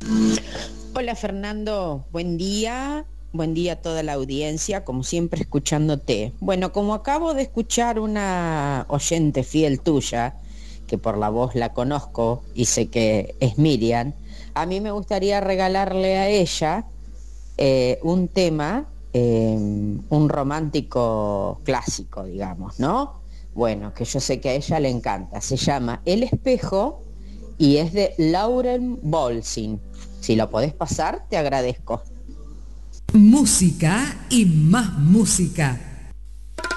Hola Fernando, buen día a toda la audiencia, como siempre escuchándote. Bueno, como acabo de escuchar una oyente fiel tuya, que por la voz la conozco y sé que es Miriam, a mí me gustaría regalarle a ella un tema, un romántico clásico, digamos, ¿no? Bueno, que yo sé que a ella le encanta. Se llama El Espejo y es de Lauren Bolsin. Si lo podés pasar, te agradezco. Música y más música.